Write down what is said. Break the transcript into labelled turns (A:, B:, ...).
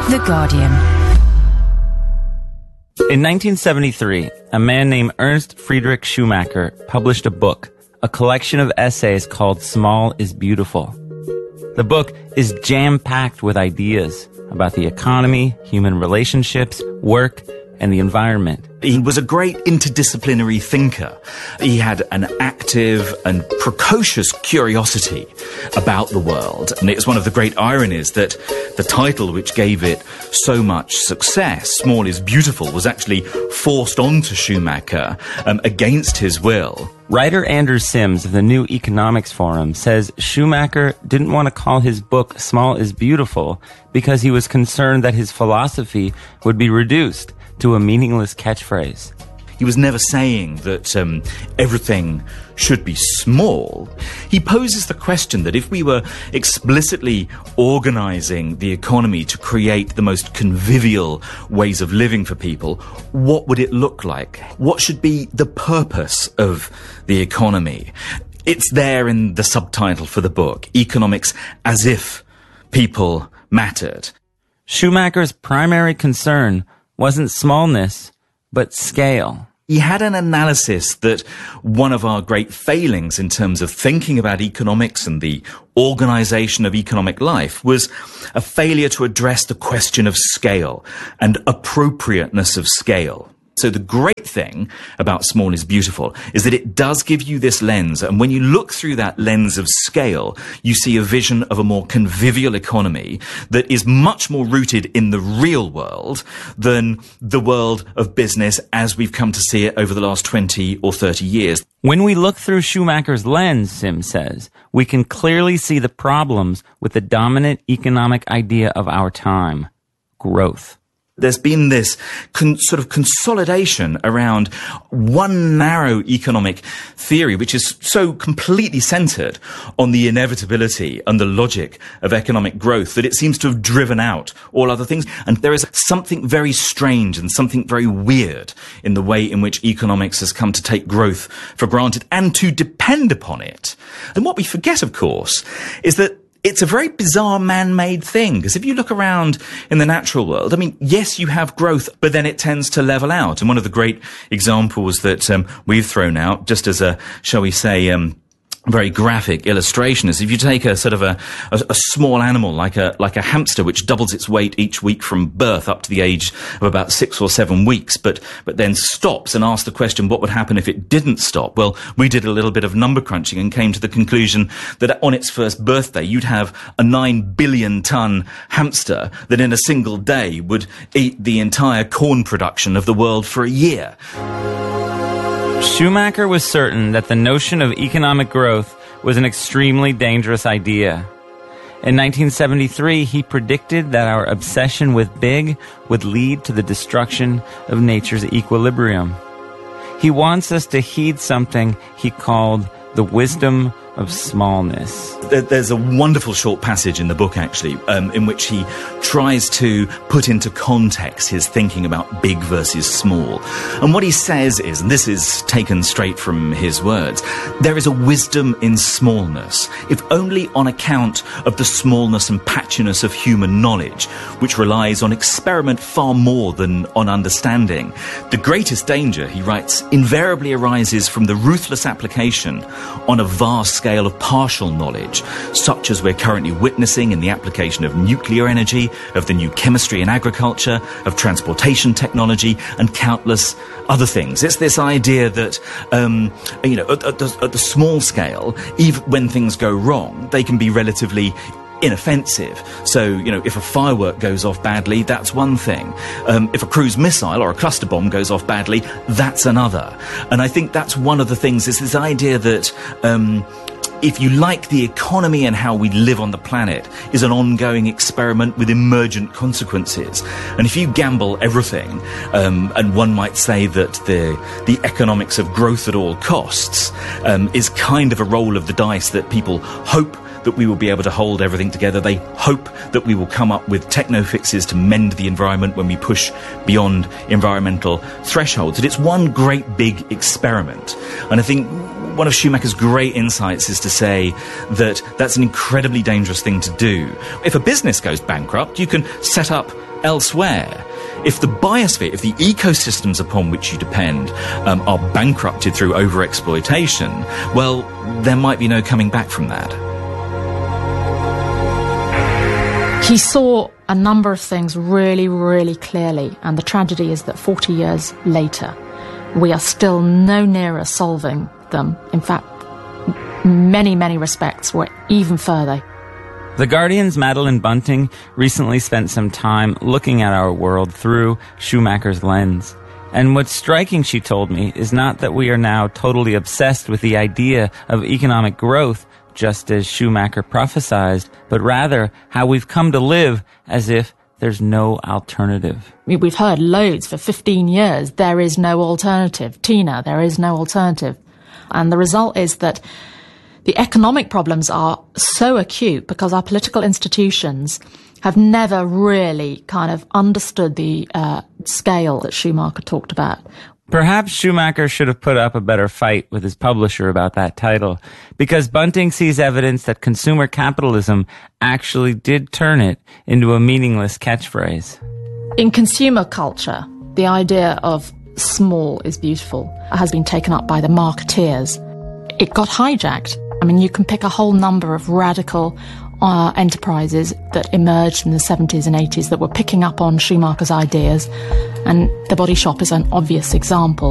A: The Guardian.
B: In 1973, a man named Ernst Friedrich Schumacher published a book, a collection of essays called Small is Beautiful. The book is jam-packed with ideas about the economy, human relationships, work, and the environment.
C: He was a great interdisciplinary thinker. He had an active and precocious curiosity about the world. And it's one of the great ironies that the title which gave it so much success, Small is Beautiful, was actually forced onto Schumacher against his will.
B: Writer Anders Sims of the New Economics Forum says Schumacher didn't want to call his book Small is Beautiful because he was concerned that his philosophy would be reduced to a meaningless catchphrase.
C: He was never saying that everything should be small. He poses the question that if we were explicitly organizing the economy to create the most convivial ways of living for people, what would it look like? What should be the purpose of the economy? It's there in the subtitle for the book, Economics as If People Mattered.
B: Schumacher's primary concern wasn't smallness, but scale.
C: He had an analysis that one of our great failings in terms of thinking about economics and the organization of economic life was a failure to address the question of scale and appropriateness of scale. So the great thing about Small is Beautiful is that it does give you this lens, and when you look through that lens of scale, you see a vision of a more convivial economy that is much more rooted in the real world than the world of business as we've come to see it over the last 20 or 30 years.
B: When we look through Schumacher's lens, Sims says, we can clearly see the problems with the dominant economic idea of our time: growth.
C: There's been this sort of consolidation around one narrow economic theory, which is so completely centered on the inevitability and the logic of economic growth that it seems to have driven out all other things. And there is something very strange and something very weird in the way in which economics has come to take growth for granted and to depend upon it. And what we forget, of course, is that it's a very bizarre man-made thing, because if you look around in the natural world, I mean, yes, you have growth, but then it tends to level out. And one of the great examples that we've thrown out, just as a, shall we say, very graphic illustration, is if you take a sort of a small animal like a hamster, which doubles its weight each week from birth up to the age of about 6 or 7 weeks, but then stops and asks the question, what would happen if it didn't stop? Well, we did a little bit of number crunching and came to the conclusion that on its first birthday, you'd have a 9 billion ton hamster that in a single day would eat the entire corn production of the world for a year.
B: Schumacher was certain that the notion of economic growth was an extremely dangerous idea. In 1973, he predicted that our obsession with big would lead to the destruction of nature's equilibrium. He wants us to heed something he called the wisdom of smallness.
C: There's a wonderful short passage in the book, actually, in which he tries to put into context his thinking about big versus small. And what he says is, and this is taken straight from his words, there is a wisdom in smallness, if only on account of the smallness and patchiness of human knowledge, which relies on experiment far more than on understanding. The greatest danger, he writes, invariably arises from the ruthless application on a vast scale of partial knowledge, such as we're currently witnessing in the application of nuclear energy, of the new chemistry in agriculture, of transportation technology, and countless other things. It's this idea that, at the small scale, even when things go wrong, they can be relatively inoffensive. So, if a firework goes off badly, that's one thing. If a cruise missile or a cluster bomb goes off badly, that's another. And I think that's one of the things, is this idea that if you like, the economy and how we live on the planet is an ongoing experiment with emergent consequences. And if you gamble everything, and one might say that the economics of growth at all costs is kind of a roll of the dice that people hope that we will be able to hold everything together. They hope that we will come up with techno fixes to mend the environment when we push beyond environmental thresholds. And it's one great big experiment. And I think one of Schumacher's great insights is to say that that's an incredibly dangerous thing to do. If a business goes bankrupt, you can set up elsewhere, if the biosphere, if the ecosystems upon which you depend are bankrupted through overexploitation, well, there might be no coming back from that.
A: He saw a number of things really, really clearly, and the tragedy is that 40 years later, we are still no nearer solving them. In fact, many, many respects, we're even further.
B: The Guardian's Madeline Bunting recently spent some time looking at our world through Schumacher's lens. And what's striking, she told me, is not that we are now totally obsessed with the idea of economic growth, just as Schumacher prophesized, but rather how we've come to live as if there's no alternative.
A: We've heard loads for 15 years, there is no alternative. Tina, there is no alternative. And the result is that the economic problems are so acute because our political institutions have never really kind of understood the scale that Schumacher talked about.
B: Perhaps Schumacher should have put up a better fight with his publisher about that title, because Bunting sees evidence that consumer capitalism actually did turn it into a meaningless catchphrase.
A: In consumer culture, the idea of small is beautiful has been taken up by the marketeers. It got hijacked. I mean, you can pick a whole number of radical enterprises that emerged in the 70s and 80s that were picking up on Schumacher's ideas, and The Body Shop is an obvious example.